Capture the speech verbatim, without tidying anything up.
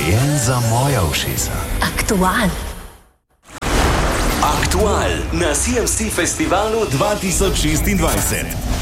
narejen za moja ušesa. Aktual. Aktual na C M C Festivalu dva tisoč šestindvajset.